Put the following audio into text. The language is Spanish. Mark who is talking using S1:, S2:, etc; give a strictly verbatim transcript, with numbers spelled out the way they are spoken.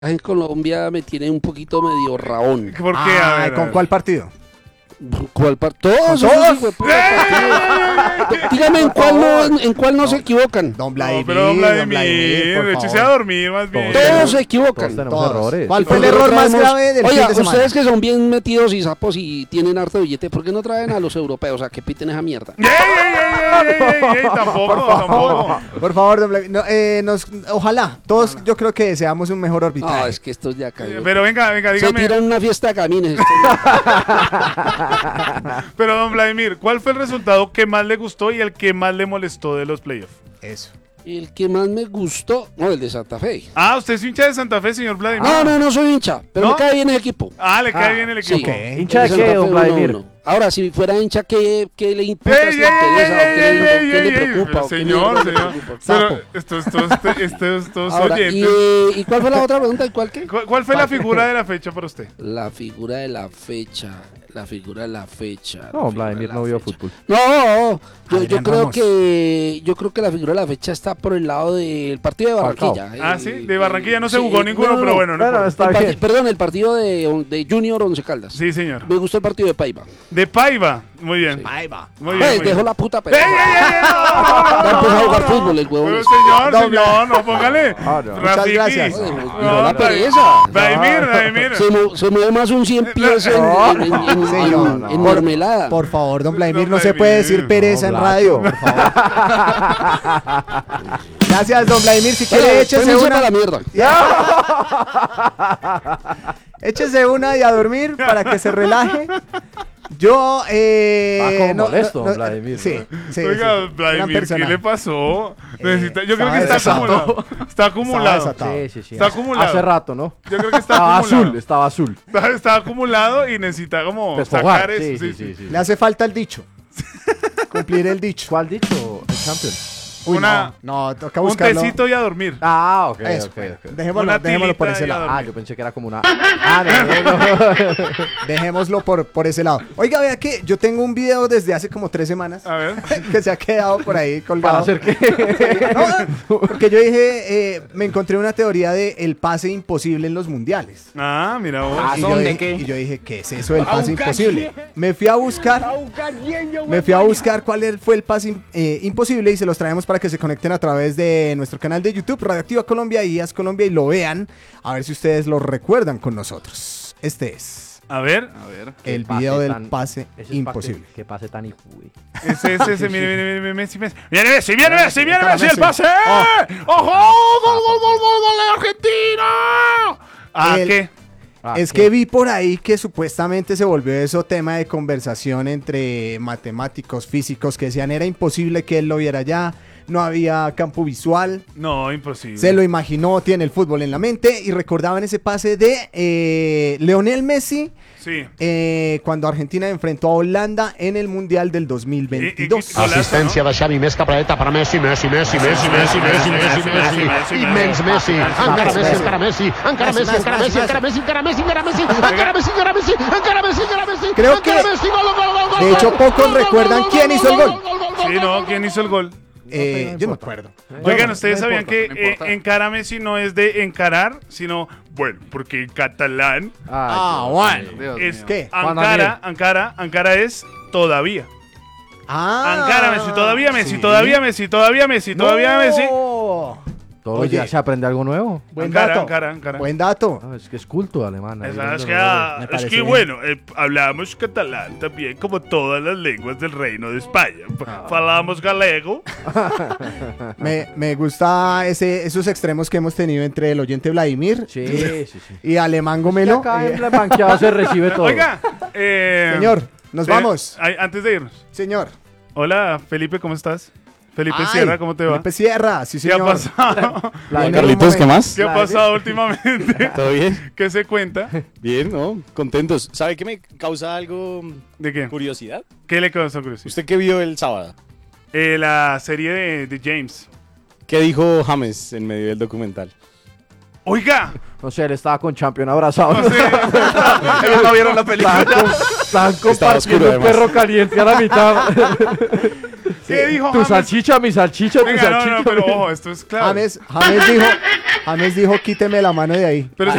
S1: En Colombia me tiene un poquito medio rabón.
S2: ¿Por qué? A
S3: Ay,
S2: ver, a
S3: ¿con
S2: ver.
S3: cuál partido?
S1: ¿Cuál par- Todos.
S3: ¿Todos?
S1: esos hijueputas partidos. Dígame en
S3: Por
S1: cuál no,
S3: favor.
S1: en, en cuál no se equivocan.
S3: Don
S2: No,
S3: Vladimir,
S2: pero don Vladimir,
S3: Vladimir, por
S2: échese
S3: favor.
S2: a dormir más bien.
S1: Todos se equivocan.
S4: Todos tenemos
S3: Todos.
S4: errores.
S3: ¿Cuál
S1: ¿Y
S3: fue el
S1: por qué no
S3: error más
S1: traemos-
S3: grave del
S1: Oiga,
S3: fin de semana?
S1: ustedes que son bien metidos y sapos y tienen harto billete, ¿por qué no traen a los europeos a que piten esa mierda?
S2: ¡Ey, ey, ey, ey, ey, ey! Tampoco, tampoco.
S3: Por favor, don Vladimir. No, eh, nos, ojalá, todos yo creo que deseamos un mejor
S1: No,
S3: arbitraje.
S1: es que estos ya cayó.
S2: Pero venga, venga,
S1: Se
S2: dígame.
S1: tiran una fiesta de camines.
S2: Pero don Vladimir, ¿cuál fue el resultado que más le gustó y el que más le molestó de los playoffs?
S3: Eso.
S1: El que más me gustó, no, el de Santa Fe.
S2: Ah, ¿usted es hincha de Santa Fe, señor Vladimir?
S1: No, no, no soy hincha, pero
S2: ¿No?
S1: me cae bien el equipo.
S2: Ah, le cae
S4: Ah,
S2: bien el
S1: Sí.
S2: equipo.
S3: Ok.
S4: ¿Hincha de
S1: Santa
S4: qué,
S1: Fe
S4: don
S1: uno,
S4: Vladimir?
S1: uno. Ahora, si fuera hincha, ¿qué, qué le importa?
S2: ¡Ey,
S1: si
S2: ey,
S1: le interesa, o
S2: ey,
S1: qué le-
S2: ey,
S1: qué
S2: ey,
S1: le
S2: ey,
S1: preocupa?
S2: ey,
S1: o qué
S2: señor,
S1: mierda le
S2: señor.
S1: preocupa?
S2: Pero
S3: Sapo.
S2: estos, estos, estos, estos
S1: Ahora, ¿y,
S2: oyentes.
S1: eh, ¿y cuál fue la otra pregunta? ¿Y cuál qué?
S2: ¿Cuál, cuál fue la figura de la fecha para usted?
S1: La figura de la fecha. La figura de la fecha. la
S4: No,
S1: figura
S4: Vladimir
S1: de la
S4: no vio
S1: fecha.
S4: fútbol.
S1: No, yo, yo
S3: Adrián
S1: creo
S3: Ramos.
S1: que yo creo que la figura de la fecha está por el lado del partido de Barranquilla.
S2: Ah,
S1: Eh,
S2: sí, de Barranquilla no se
S1: sí,
S2: jugó ninguno,
S1: no, no,
S2: pero
S1: no.
S2: bueno, no
S4: Bueno,
S2: importa.
S4: está
S1: El parti-
S4: bien.
S1: Perdón, el partido de, de Junior Once Caldas.
S2: Sí, señor.
S1: Me gustó el partido de Paiva.
S2: De Paiva, muy bien.
S3: Ahí va.
S2: Muy bien.
S1: Pues,
S2: muy
S1: dejó
S2: bien.
S1: la puta
S2: ¡Ey,
S1: pelota.
S2: ey, ey, ey! No, no, no,
S1: Ya
S2: no,
S1: empezó a
S2: no,
S1: jugar
S2: no.
S1: fútbol el huevón.
S2: Pero señor,
S3: No,
S2: señor, no, póngale.
S4: Ah, no.
S3: Muchas
S2: Rafiki.
S3: gracias.
S1: Joder, me
S2: No,
S1: dio la
S2: Vladimir,
S1: pereza.
S2: Vladimir, Vladimir.
S1: Se, mu- se mueve más un cien pies en,
S4: No.
S1: en, en, en-
S3: Sí,
S1: en-
S3: no, no.
S1: en
S3: Por-
S1: mermelada.
S3: Por favor, don Vladimir,
S2: Don
S3: no se
S2: Vladimir.
S3: puede decir pereza en
S4: No,
S3: radio, por favor. Gracias, don Vladimir. Si
S1: Bueno,
S3: quiere, échese
S1: pónganse
S3: una.
S1: para la mierda.
S3: Échese una y a dormir para que se relaje. Yo, eh.
S4: Ah, como molesto, don Vladimir.
S3: Sí, sí.
S2: Oiga,
S3: sí. Gran
S2: Vladimir, ¿qué
S3: persona.
S2: le pasó? Necesita- yo creo
S3: estaba
S2: que está
S3: desatado.
S2: acumulado. Está acumulado.
S3: desatado.
S4: Sí, sí, sí.
S2: Está
S4: Hace-
S2: acumulado.
S4: Hace rato, ¿no?
S2: Yo creo que está
S4: Estaba
S2: acumulado.
S4: azul, estaba azul.
S2: Está, está acumulado y necesita como
S4: Desfogar.
S2: sacar
S4: Sí,
S2: eso.
S4: sí, sí, sí.
S3: Le hace falta el dicho. Cumplir el dicho.
S4: ¿Cuál dicho? El champion.
S3: Uy,
S2: Una-
S3: no, no, toca
S2: Un
S3: buscarlo.
S2: tecito y a dormir.
S4: Ah, ok,
S3: Eso,
S4: ok,
S3: bueno,
S4: ok.
S3: Dejémoslo,
S2: Una
S3: dejémoslo por
S2: tilita
S3: ese
S2: y a
S3: lado.
S4: Ah, yo pensé que era como una... Ah, no, no, no.
S3: Dejémoslo por, por ese lado. Oiga, vea que yo tengo un video desde hace como tres semanas
S2: A ver.
S3: que se ha quedado por ahí colgado.
S4: ¿Para hacer qué?
S3: No, porque yo dije, eh, me encontré una teoría de el pase imposible en los mundiales.
S2: Ah, mira vos.
S3: Y yo, dije, y yo dije, ¿qué es eso del pase imposible? Me fui a buscar, me fui a buscar cuál er- fue el pase im- eh, imposible y se los traemos para que se conecten a través de nuestro canal de YouTube, Radioactiva Colombia y I A S Colombia, y lo vean, a ver si ustedes lo recuerdan con nosotros. Este es
S2: A ver, a ver.
S3: el
S4: Qué
S3: video
S4: pase
S3: del
S4: tan-
S3: pase
S4: ese es
S3: imposible.
S4: pase- Qué pase tan hijo, güey.
S2: Ese, ese, ese. Mire, mire, mire, Messi, Messi. Viene Messi, viene Messi, viene
S3: Cara,
S2: Messi, el
S3: Messi.
S2: pase. ¡Ojo! ¡Gol, gol, gol, gol, gol de Argentina! Ah,
S3: El-
S2: ¿qué?
S4: Ah,
S3: Es
S4: ¿qué?
S3: que vi por ahí que supuestamente se volvió eso tema de conversación entre matemáticos, físicos, que decían era imposible que él lo viera ya, no había campo visual,
S2: No, imposible.
S3: se lo imaginó, tiene el fútbol en la mente y recordaban ese pase de eh, Leonel Messi
S2: Sí.
S3: eh, cuando Argentina enfrentó a Holanda en el Mundial del dos mil veintidós.
S2: Y- y- golazo,
S5: Assistència de Xavi, més cap a dreta per Messi, Messi, Messi, Messi, Messi, Messi, Messi, Messi, immens Messi, encara Messi, encara Messi, encara Messi, encara Messi, encara Messi, encara Messi, encara Messi, encara Messi, encara Messi, encara Messi, encara Messi,
S3: Creo que,
S5: encara Messi, gol, gol, gol, gol,
S3: de
S5: gol,
S3: hecho,
S5: gol,
S3: pocos
S5: gol, gol,
S3: recuerdan
S5: gol,
S3: quién
S5: gol,
S3: hizo el gol.
S2: Sí, no, ¿quién hizo el gol?
S3: Eh, yo no me acuerdo.
S2: Oigan,
S3: no,
S2: ¿ustedes
S3: no
S2: sabían
S3: importa,
S2: que eh, encara Messi no es de encarar, sino, bueno, porque en catalán
S3: Ah,
S4: Ay,
S3: bueno.
S4: Dios
S2: es
S4: mío.
S3: ¿Qué?
S4: Juan
S2: Ankara,
S4: Daniel.
S2: Ankara, Ankara es todavía.
S3: Ah,
S2: Ankara Messi, todavía Messi,
S3: sí.
S2: todavía Messi, todavía Messi, todavía
S3: No.
S2: Messi.
S4: Todos los
S3: Oye.
S4: días se aprende algo nuevo.
S3: Buen
S2: Ankara,
S3: dato.
S2: Ankara, Ankara.
S3: Buen dato.
S4: Ah, es que es culto alemán. ahí
S2: Es,
S4: viendo
S2: es
S4: lo
S2: que,
S4: nuevo.
S2: ah,
S3: me
S2: es
S3: parece
S2: que
S3: bien.
S2: bueno, eh, hablamos catalán también, como todas las lenguas del reino de España.
S3: Ah.
S2: Falamos galego.
S3: Me, me gusta ese, esos extremos que hemos tenido entre el oyente Vladimir
S4: Sí, sí, sí.
S3: y Alemán
S4: Y
S3: Gomelo.
S4: acá
S3: Eh,
S4: en la banqueada se recibe todo.
S2: Oiga, eh,
S3: señor, nos
S2: eh,
S3: vamos.
S2: ay, antes de irnos.
S3: Señor.
S2: Hola, Felipe, ¿cómo estás? Felipe
S3: Ay,
S2: Sierra, ¿cómo te va?
S3: Felipe Sierra, sí,
S2: ¿Qué ha
S3: señor.
S2: pasado?
S4: La-
S3: Viene
S6: Carlitos,
S3: un
S6: ¿qué
S3: momento.
S6: más?
S2: ¿Qué ha
S3: La-
S2: pasado últimamente?
S6: ¿Todo bien?
S2: ¿Qué se cuenta?
S6: Bien, ¿no? Contentos. ¿Sabe qué me causa algo
S2: ¿De qué?
S6: curiosidad?
S2: ¿Qué le causa curiosidad?
S6: ¿Usted qué vio el sábado?
S2: Eh, la serie de, de James.
S6: ¿Qué dijo James en medio del documental?
S2: Oiga,
S4: No sé, él estaba con Champion abrazado.
S2: no sé.
S3: Ellos no vieron la película.
S4: Estaban, com- estaban
S6: oscuro,
S4: compartiendo un
S6: además.
S4: perro caliente a la mitad.
S2: ¿Qué dijo
S4: Tu
S2: James?
S4: salchicha, mi salchicha, tu
S2: Venga, no,
S4: salchicha.
S2: no, pero ojo, esto es claro.
S3: James, James dijo, James dijo, quíteme la mano de ahí.
S2: Pero